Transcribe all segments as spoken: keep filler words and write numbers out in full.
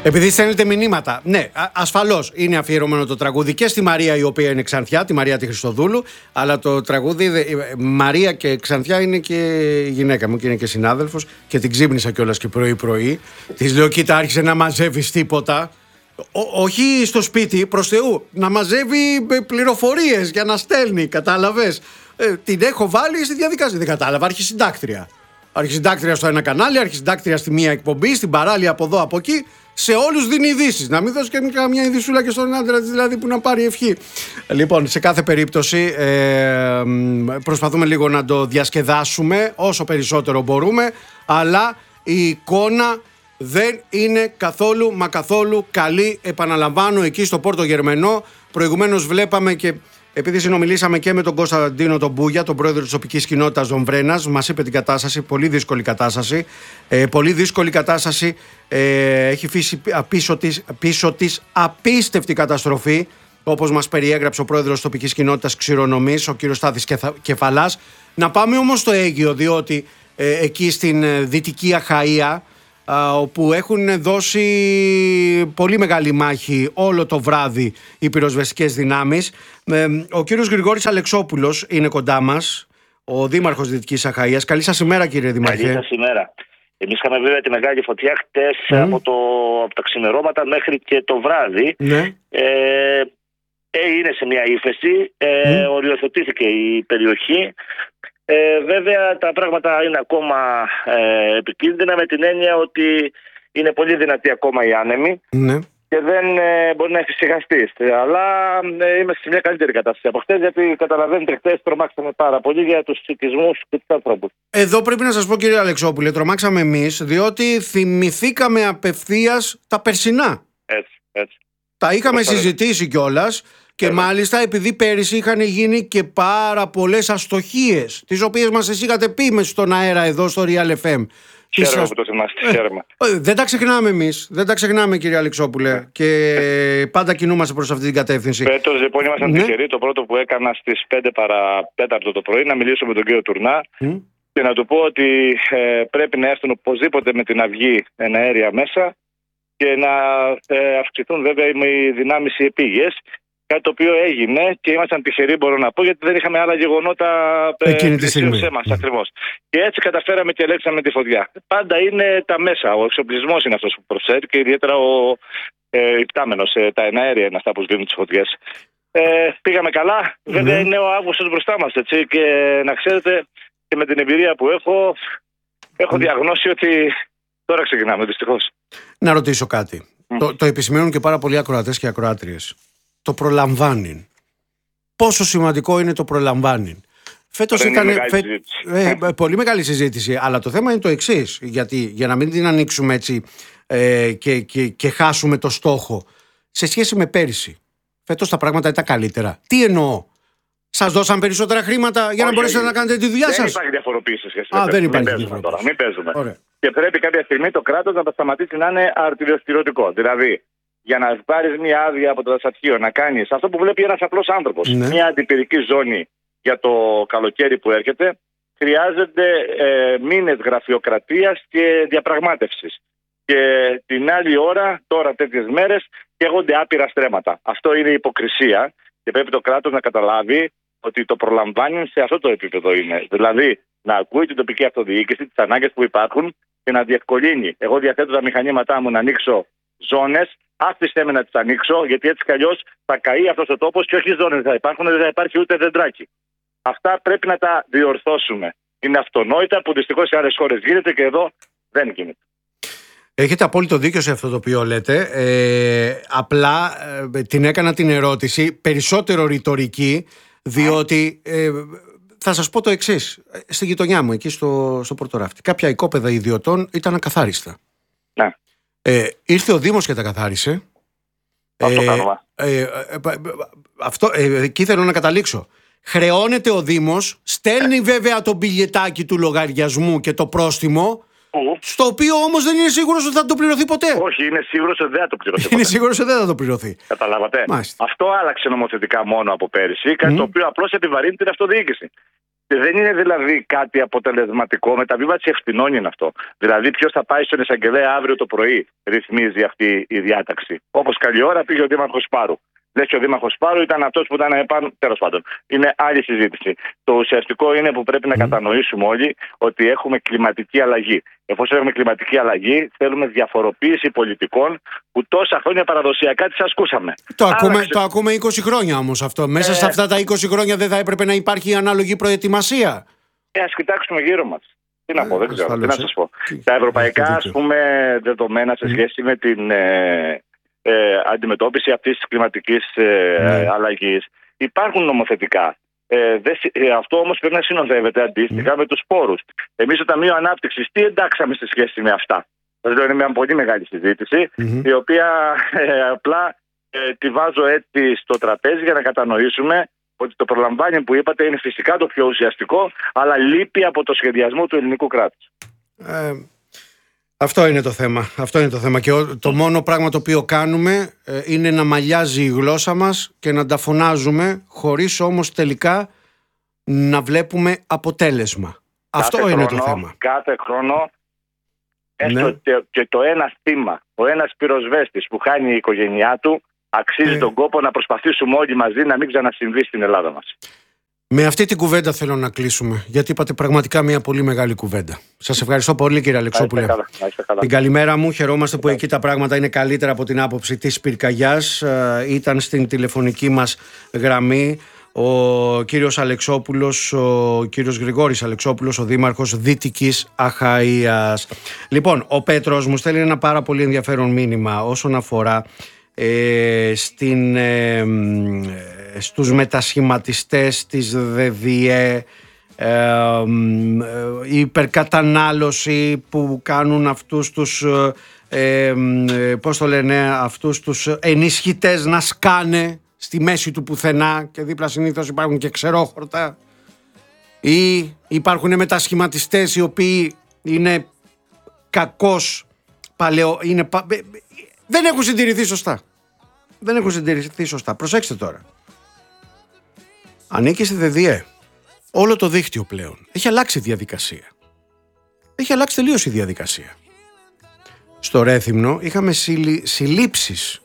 Επειδή στέλνετε μηνύματα. Ναι, ασφαλώς είναι αφιερωμένο το τραγούδι και στη Μαρία, η οποία είναι Ξανθιά, τη Μαρία τη Χριστοδούλου. Αλλά το τραγούδι Μαρία και Ξανθιά είναι και η γυναίκα μου και είναι και συνάδελφος. Και την ξύπνησα κιόλας και πρωί-πρωί. Της λέω: κοίτα, άρχισε να μαζεύεις τίποτα. Ό, όχι στο σπίτι, προς Θεού. Να μαζεύει πληροφορίες για να στέλνει, κατάλαβες. Ε, την έχω βάλει στη διαδικασία. Δεν κατάλαβα, αρχισυντάκτρια. Αρχισυντάκτρια στο ένα κανάλι, αρχισυντάκτρια στη μία εκπομπή, στην παράλια από εδώ από εκεί. Σε όλους δίνει ειδήσεις. Να μην δώσει και καμιά ειδησούλα και στον άντρα της, δηλαδή, που να πάρει ευχή. Λοιπόν, σε κάθε περίπτωση ε, προσπαθούμε λίγο να το διασκεδάσουμε όσο περισσότερο μπορούμε, αλλά η εικόνα δεν είναι καθόλου μα καθόλου καλή. Επαναλαμβάνω, εκεί στο Πόρτο Γερμενό προηγουμένως βλέπαμε, και επειδή συνομιλήσαμε και με τον Κωνσταντίνο τον Μπούγια, τον πρόεδρο της τοπικής κοινότητας των Βρένας, μας είπε την κατάσταση, πολύ δύσκολη κατάσταση. Ε, πολύ δύσκολη κατάσταση. Ε, έχει αφήσει πίσω της, πίσω της απίστευτη καταστροφή, όπως μας περιέγραψε ο πρόεδρος της τοπικής κοινότητας Ξηρονομής, ο κύριος Στάθης Κεφαλάς. Να πάμε όμως στο Αίγυο, διότι ε, εκεί στην ε, Δυτική Αχαΐα, όπου έχουν δώσει πολύ μεγάλη μάχη όλο το βράδυ οι πυροσβεστικές δυνάμεις. Ο κύριος Γρηγόρης Αλεξόπουλος είναι κοντά μας, ο δήμαρχος Δυτικής Αχαΐας. Καλή σας ημέρα, κύριε Δήμαρχε. Καλή σας ημέρα. Εμείς είχαμε βέβαια τη μεγάλη φωτιά χτες mm. από, το, από τα ξημερώματα μέχρι και το βράδυ. Ναι. Ε, ε, είναι σε μια ύφεση, ε, mm. οριοθετήθηκε η περιοχή. Ε, βέβαια τα πράγματα είναι ακόμα ε, επικίνδυνα, με την έννοια ότι είναι πολύ δυνατή ακόμα η άνεμη ναι. και δεν ε, μπορεί να εφησυχαστεί. Αλλά ε, είμαστε σε μια καλύτερη κατάσταση από χτες, γιατί καταλαβαίνετε, χτες τρομάξαμε πάρα πολύ για τους οικισμούς και τους ανθρώπους. Εδώ πρέπει να σας πω, κύριε Αλεξόπουλε, τρομάξαμε εμείς, διότι θυμηθήκαμε απευθείας τα περσινά. Έτσι, έτσι. Τα είχαμε Πώς συζητήσει κιόλας. Και Έλα. μάλιστα επειδή πέρυσι είχαν γίνει και πάρα πολλές αστοχίες, τις οποίες μας εσείς είχατε πει μες στον αέρα εδώ στο Real εφ εμ. Χαίρομαι που το θυμάστε, χαίρομαι. Ε, δεν τα ξεχνάμε εμείς, δεν τα ξεχνάμε, κύριε Αλεξόπουλε, ε. και ε. πάντα κινούμαστε προς αυτή την κατεύθυνση. Φέτος λοιπόν ήμασταν ναι. τυχεροί. Το πρώτο που έκανα στις πέντε παρά τέταρτο το πρωί να μιλήσω με τον κύριο Τουρνά mm. και να του πω ότι ε, πρέπει να έρθουν οπωσδήποτε με την αυγή εναέρια μέσα και να ε, αυξηθούν βέβαια οι δυνάμεις οι επίγειες. Κάτι το οποίο έγινε και ήμασταν τυχεροί, μπορώ να πω, γιατί δεν είχαμε άλλα γεγονότα εκείνη τη στιγμή. Σε εμάς, ακριβώς. Και έτσι καταφέραμε και ελέγξαμε τη φωτιά. Πάντα είναι τα μέσα. Ο εξοπλισμός είναι αυτός που προσφέρει και ιδιαίτερα ο ε, υπτάμενος, ε, τα εναέρια είναι αυτά που σβήνουν τις φωτιές. Ε, πήγαμε καλά. Mm-hmm. Βέβαια είναι ο Αύγουστος μπροστά μας, έτσι. Και να ξέρετε, και με την εμπειρία που έχω, έχω mm. διαγνώσει ότι τώρα ξεκινάμε, δυστυχώς. Να ρωτήσω κάτι. Mm. Το, το επισημαίνουν και πάρα πολλοί ακροατές και ακροάτριες. Το προλαμβάνει. Πόσο σημαντικό είναι το προλαμβάνει. Φέτος ήταν φε... ε, πολύ μεγάλη συζήτηση. Αλλά το θέμα είναι το εξής. Γιατί για να μην την ανοίξουμε έτσι ε, και, και, και χάσουμε το στόχο. Σε σχέση με πέρυσι, φέτος τα πράγματα ήταν καλύτερα. Τι εννοώ? Σας δώσαν περισσότερα χρήματα για όχι, να μπορέσετε όχι. να κάνετε τη δουλειά δεν σας? Δεν υπάρχει διαφοροποίηση σχέση με πέρυσι. Δεν υπάρχει μην παίζουμε τώρα. Μην παίζουμε. Ωραία. Και πρέπει κάποια στιγμή το κράτος να τα σταματήσει να είναι αρτηριοστηρωτικό. Δηλαδή, για να πάρεις μια άδεια από το δασαρχείο να κάνεις αυτό που βλέπει ένας απλός άνθρωπος, ναι. μια αντιπυρική ζώνη για το καλοκαίρι που έρχεται, χρειάζεται ε, μήνες γραφειοκρατίας και διαπραγμάτευσης. Και την άλλη ώρα, τώρα τέτοιες μέρες, καίγονται άπειρα στρέμματα. Αυτό είναι υποκρισία και πρέπει το κράτος να καταλάβει ότι το προλαμβάνει σε αυτό το επίπεδο είναι. Δηλαδή, να ακούει την τοπική αυτοδιοίκηση, τις ανάγκες που υπάρχουν και να διευκολύνει. Εγώ διαθέτω τα μηχανήματά μου να ανοίξω ζώνες. Άφησε με να τις ανοίξω, γιατί έτσι κι αλλιώς θα καεί αυτός ο τόπος και όχι ζώνες θα υπάρχουν, δεν θα υπάρχει ούτε δεντράκι. Αυτά πρέπει να τα διορθώσουμε. Είναι αυτονόητα που δυστυχώς σε άλλες χώρες γίνεται και εδώ δεν γίνεται. Έχετε απόλυτο δίκιο σε αυτό το οποίο λέτε. Ε, απλά ε, την έκανα την ερώτηση περισσότερο ρητορική, διότι ε, θα σας πω το εξής. Στη γειτονιά μου, εκεί στο, στο Πορτοράφτη, κάποια οικόπεδα ιδιωτών ήταν ακαθάριστα. Ναι. Ε, ήρθε ο Δήμος και τα καθάρισε. Αυτό ε, κάνουμε. Ε, ε, αυτό, ε, εκεί θέλω να καταλήξω. Χρεώνεται ο Δήμος, στέλνει βέβαια το μπιλιετάκι του λογαριασμού και το πρόστιμο, mm. στο οποίο όμως δεν είναι σίγουρος ότι θα το πληρωθεί ποτέ. Όχι, είναι σίγουρος ότι δεν θα το πληρωθεί ποτέ. Είναι σίγουρος ότι δεν θα το πληρωθεί. Καταλάβατε. Μάλιστα. Αυτό άλλαξε νομοθετικά μόνο από πέρυσι, κάτι mm. το οποίο απλώς επιβαρύνει την αυτοδιοίκηση. Δεν είναι δηλαδή κάτι αποτελεσματικό. Μεταβίβαση ευθυνών είναι αυτό. Δηλαδή, ποιος θα πάει στον εισαγγελέα αύριο το πρωί, ρυθμίζει αυτή η διάταξη. Όπως καλή ώρα πήγε ο Δήμαρχος Σπάρου. Λες και ο Δήμαρχος Σπάρου ήταν αυτός που ήταν επάνω. Τέλος πάντων. Είναι άλλη συζήτηση. Το ουσιαστικό είναι που πρέπει να mm. κατανοήσουμε όλοι ότι έχουμε κλιματική αλλαγή. Εφόσον έχουμε κλιματική αλλαγή, θέλουμε διαφοροποίηση πολιτικών που τόσα χρόνια παραδοσιακά τις ασκούσαμε. Το ακούμε, Άλλαξε... το ακούμε είκοσι χρόνια όμως αυτό. Μέσα ε... σε αυτά τα είκοσι χρόνια δεν θα έπρεπε να υπάρχει ανάλογη προετοιμασία. Ε, ας κοιτάξουμε γύρω μας. Τι να πω, δεν ξέρω. Τι να σας πω. Τα ευρωπαϊκά, ας πούμε, δεδομένα σε σχέση με την ε, ε, αντιμετώπιση αυτής της κλιματικής ε, mm. αλλαγής υπάρχουν νομοθετικά. Ε, δε, ε, αυτό όμως πρέπει να συνοδεύεται αντίστοιχα mm. με τους πόρους. Εμείς στο Ταμείο Ανάπτυξης τι εντάξαμε σε σχέση με αυτά. Δηλαδή είναι μια πολύ μεγάλη συζήτηση, mm-hmm. η οποία ε, απλά ε, τη βάζω έτσι στο τραπέζι για να κατανοήσουμε ότι το προλαμβάνει που είπατε είναι φυσικά το πιο ουσιαστικό, αλλά λείπει από το σχεδιασμό του ελληνικού κράτους. Ε, αυτό είναι το θέμα. Αυτό είναι το θέμα. Και το μόνο πράγμα το οποίο κάνουμε ε, είναι να μαλλιάζει η γλώσσα μας και να τα φωνάζουμε, χωρίς όμως τελικά να βλέπουμε αποτέλεσμα. Κάθε αυτό χρόνο, είναι το θέμα. Κάθε χρόνο, έστω ναι. και, και το ένα θύμα, ο ένας πυροσβέστης που χάνει η οικογένειά του, αξίζει ε... τον κόπο να προσπαθήσουμε όλοι μαζί να μην ξανασυμβεί στην Ελλάδα μας. Με αυτή την κουβέντα θέλω να κλείσουμε, γιατί είπατε πραγματικά μια πολύ μεγάλη κουβέντα. Σας ευχαριστώ πολύ, κύριε Αλεξόπουλε. Την καλημέρα μου. Χαιρόμαστε που εκεί τα πράγματα είναι καλύτερα από την άποψη της πυρκαγιάς. Ε, ήταν στην τηλεφωνική μας γραμμή ο κύριος Αλεξόπουλος, ο κύριος Γρηγόρης Αλεξόπουλος, ο δήμαρχος Δυτικής Αχαΐας. Λοιπόν, ο Πέτρος μου στέλνει ένα πάρα πολύ ενδιαφέρον μήνυμα όσον αφορά ε, στην, ε, στους μετασχηματιστές της ΔΔΕ, ε, η υπερκατανάλωση που κάνουν αυτούς τους ε, πώς το λένε, αυτούς τους ενισχυτές να σκάνε στη μέση του πουθενά και δίπλα συνήθως υπάρχουν και ξερόχορτα, ή υπάρχουν μετασχηματιστές οι οποίοι είναι κακώς παλαιο, είναι, δεν έχουν συντηρηθεί σωστά. Δεν έχουν συντηρηθεί σωστά. Προσέξτε τώρα. Ανήκει στη ΔΔΕ. Όλο το δίκτυο πλέον. Έχει αλλάξει η διαδικασία. Έχει αλλάξει τελείως η διαδικασία. Στο Ρέθυμνο είχαμε συλλη, συλλήψεις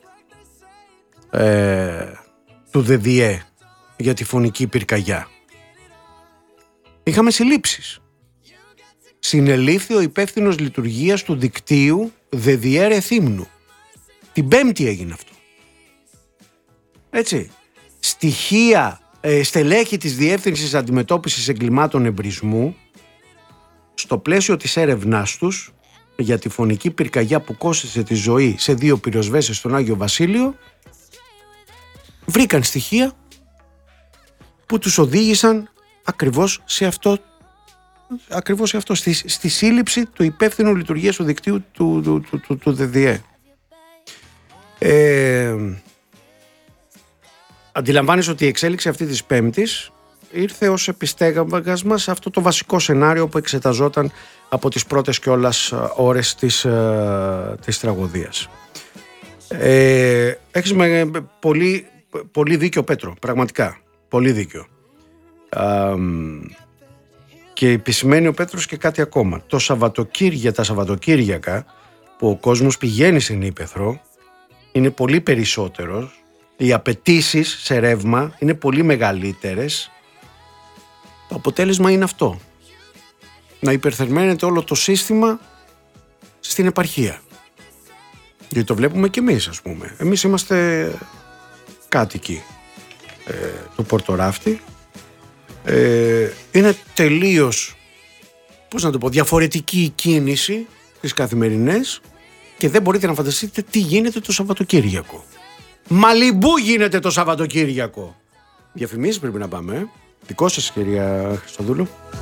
ε, του ΔΔΕ για τη φωνική πυρκαγιά. Είχαμε συλλήψεις. Συνελήφθη ο υπεύθυνος λειτουργίας του δικτύου ΔΔΕ Ρεθύμνου. Την Πέμπτη έγινε αυτό. Έτσι. Στοιχεία, ε, στελέχη της Διεύθυνσης Αντιμετώπισης Εγκλημάτων Εμπρισμού, στο πλαίσιο της έρευνάς τους για τη φωνική πυρκαγιά που κόστισε τη ζωή σε δύο πυροσβέστες στον Άγιο Βασίλειο, βρήκαν στοιχεία που τους οδήγησαν ακριβώς σε αυτό, ακριβώς σε αυτό στη, στη σύλληψη του υπεύθυνου λειτουργίας του δικτύου του, του, του, του, του ΔΔΕ. Ε, αντιλαμβάνεσαι ότι η εξέλιξη αυτή της Πέμπτης ήρθε ως επιστέγασμα σε αυτό το βασικό σενάριο που εξεταζόταν από τις πρώτες κιόλας ώρες της, της τραγωδίας. Ε, έχεις με πολύ, πολύ δίκιο, Πέτρο, πραγματικά, πολύ δίκιο. Α, και επισημαίνει ο Πέτρος και κάτι ακόμα. Το Σαββατοκύρια, τα Σαββατοκύριακα που ο κόσμος πηγαίνει στην Ύπαιθρο είναι πολύ περισσότερος, οι απαιτήσεις σε ρεύμα είναι πολύ μεγαλύτερες. Το αποτέλεσμα είναι αυτό. Να υπερθερμαίνεται όλο το σύστημα στην επαρχία. Γιατί το βλέπουμε και εμείς, ας πούμε. Εμείς είμαστε κάτοικοι ε, του Πορτοράφτη. Ε, είναι τελείως, πώς να το πω, διαφορετική η κίνηση τις καθημερινές και δεν μπορείτε να φανταστείτε τι γίνεται το Σαββατοκύριακο. Μαλιμπού γίνεται το Σαββατοκύριακο. Διαφημίσεις πρέπει να πάμε. Ε. Δικό σας, κυρία Χριστοδούλου.